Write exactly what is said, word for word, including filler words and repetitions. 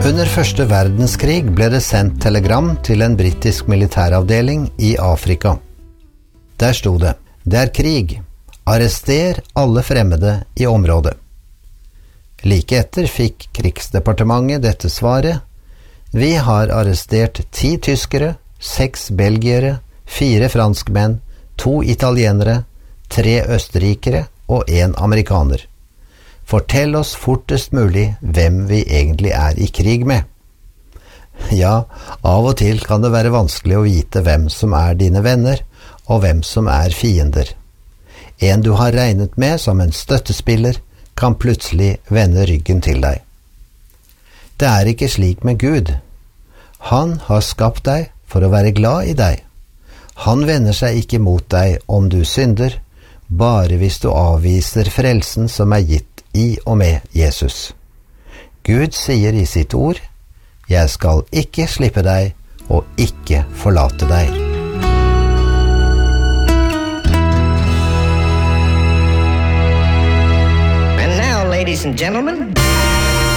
Under første verdenskrig ble det sendt telegram til en britisk militæravdeling i Afrika. Der stod det: «Det er krig. Arrester alle fremmede i området.» Like etter fikk krigsdepartementet dette svaret: «Vi har arrestert ti tyskere, seks belgiere, fire franskmenn, to italienere, tre østerrikere og en amerikaner. Fortell oss fortest mulig hvem vi egentlig er i krig med.» Ja, av og til kan det være vanskelig å vite hvem som er dine venner, og hvem som er fiender. En du har regnet med som en støttespiller, kan plutselig vende ryggen til deg. Det er ikke slik med Gud. Han har skapt deg for å være glad i deg. Han vender seg ikke mot deg om du synder, bare hvis du avviser frelsen som er gitt i og med Jesus. Gud sier i sitt ord: «Jeg skal ikke slippe deg og ikke forlate deg.» And now, ladies and gentlemen,